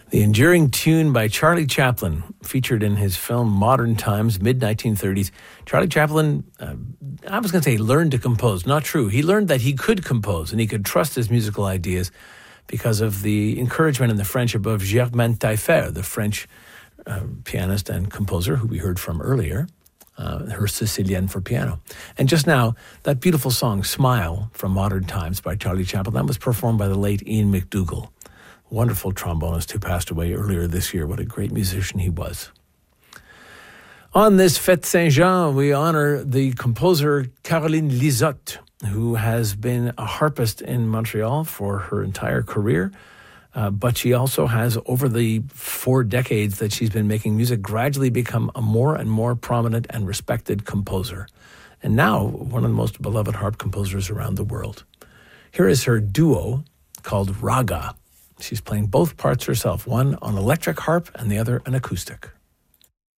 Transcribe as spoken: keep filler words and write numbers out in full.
The enduring tune by Charlie Chaplin, featured in his film Modern Times, mid nineteen thirties. Charlie Chaplin, uh, I was going to say learned to compose. Not true. He learned that he could compose and he could trust his musical ideas because of the encouragement and the friendship of Germaine Taillefer, the French uh, pianist and composer who we heard from earlier, uh, her Sicilienne for piano. And just now, that beautiful song, Smile, from Modern Times by Charlie Chaplin, that was performed by the late Ian McDougall. Wonderful trombonist who passed away earlier this year. What a great musician he was. On this Fête Saint-Jean, we honor the composer Caroline Lisotte, who has been a harpist in Montreal for her entire career. Uh, but she also has, over the four decades that she's been making music, gradually become a more and more prominent and respected composer. And now, one of the most beloved harp composers around the world. Here is her duo called Raga. She's playing both parts herself, one on electric harp and the other an acoustic.